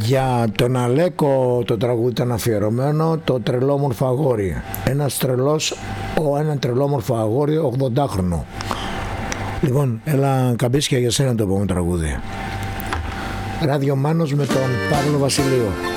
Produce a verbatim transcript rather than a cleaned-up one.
Για τον Αλέκο το τραγούδι ήταν αφιερωμένο, το τρελόμορφο αγόρι. Ένας τρελός, ο, ένα τρελόμορφο αγόρι ογδοντάχρονο. Λοιπόν, έλα Καμπίσια, για σένα το επόμενο τραγούδι. Ράδιο Μάνος με τον Παύλο Βασιλείο.